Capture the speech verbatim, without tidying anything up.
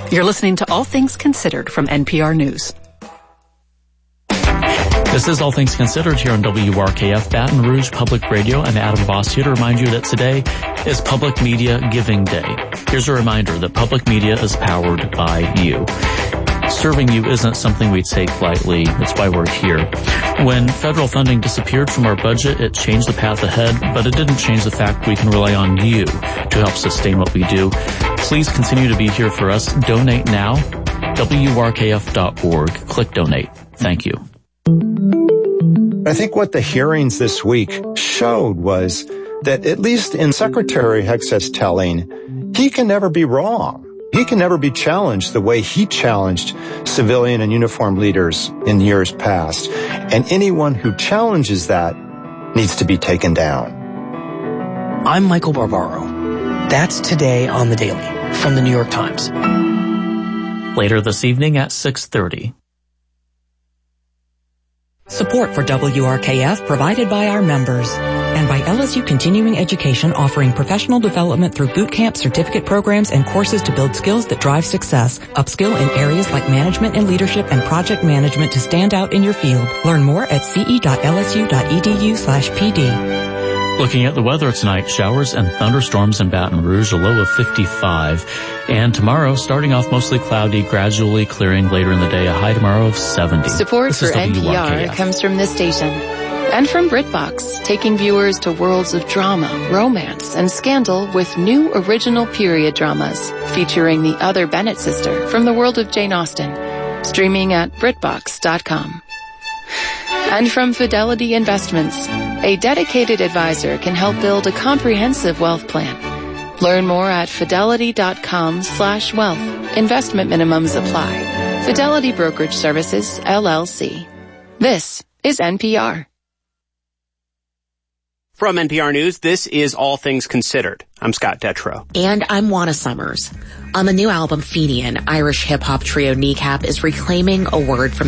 You're listening to All Things Considered from N P R News. This is All Things Considered here on W R K F Baton Rouge Public Radio. I'm Adam Voss here to remind you that today is Public Media Giving Day. Here's a reminder that public media is powered by you. Serving you isn't something we take lightly. That's why we're here. When federal funding disappeared from our budget, it changed the path ahead, but it didn't change the fact we can rely on you to help sustain what we do. Please continue to be here for us. Donate now. W R K F dot org. Click donate. Thank you. I think what the hearings this week showed was that, at least in Secretary Hegseth's telling, he can never be wrong. He can never be challenged the way he challenged civilian and uniformed leaders in years past. And anyone who challenges that needs to be taken down. I'm Michael Barbaro. That's Today on the Daily from the New York Times. Later this evening at six thirty. Support for W R K F provided by our members and by L S U Continuing Education, offering professional development through boot camp, certificate programs, and courses to build skills that drive success. Upskill in areas like management and leadership and project management to stand out in your field. Learn more at ce.lsu.edu slash pd. Looking at the weather tonight, showers and thunderstorms in Baton Rouge, a low of fifty-five. And tomorrow, starting off mostly cloudy, gradually clearing later in the day, a high tomorrow of seventy. Support for N P R comes from this station and from BritBox, taking viewers to worlds of drama, romance, and scandal with new original period dramas featuring the other Bennett sister from the world of Jane Austen, streaming at BritBox dot com. And from Fidelity Investments, a dedicated advisor can help build a comprehensive wealth plan. Learn more at fidelity.com slash wealth. Investment minimums apply. Fidelity Brokerage Services, L L C. This is N P R. From N P R News, this is All Things Considered. I'm Scott Detrow. And I'm Juana Summers. On the new album Fenian, Irish hip-hop trio Kneecap is reclaiming a word from